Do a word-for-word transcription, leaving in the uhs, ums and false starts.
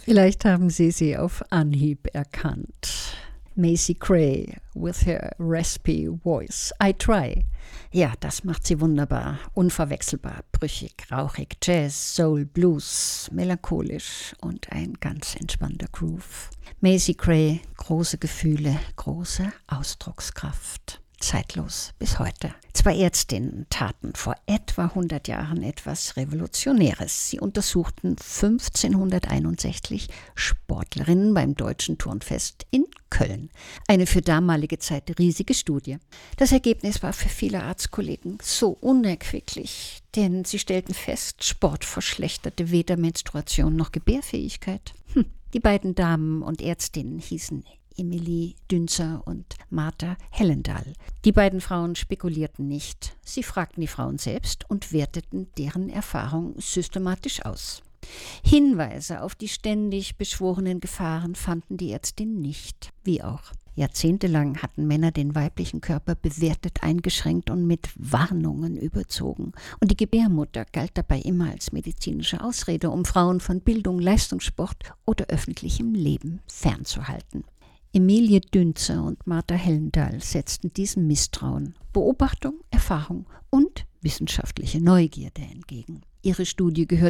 Vielleicht haben Sie sie auf Anhieb erkannt. Macy Gray with her raspy voice. I try. Ja, das macht sie wunderbar, unverwechselbar, brüchig, rauchig, Jazz, Soul, Blues, melancholisch und ein ganz entspannter Groove. Macy Gray, große Gefühle, große Ausdruckskraft. Zeitlos bis heute. Zwei Ärztinnen taten vor etwa hundert Jahren etwas Revolutionäres. Sie untersuchten fünfzehnhunderteinundsechzig Sportlerinnen beim Deutschen Turnfest in Köln. Eine für damalige Zeit riesige Studie. Das Ergebnis war für viele Arztkollegen so unerquicklich, denn sie stellten fest, Sport verschlechterte weder Menstruation noch Gebärfähigkeit. Hm. Die beiden Damen und Ärztinnen hießen Emilie Dünzer und Martha Hellendahl. Die beiden Frauen spekulierten nicht. Sie fragten die Frauen selbst und werteten deren Erfahrung systematisch aus. Hinweise auf die ständig beschworenen Gefahren fanden die Ärztinnen nicht, wie auch. Jahrzehntelang hatten Männer den weiblichen Körper bewertet, eingeschränkt und mit Warnungen überzogen. Und die Gebärmutter galt dabei immer als medizinische Ausrede, um Frauen von Bildung, Leistungssport oder öffentlichem Leben fernzuhalten. Emilie Dünzer und Martha Hellendahl setzten diesem Misstrauen Beobachtung, Erfahrung und wissenschaftliche Neugierde entgegen. Ihre Studie gehört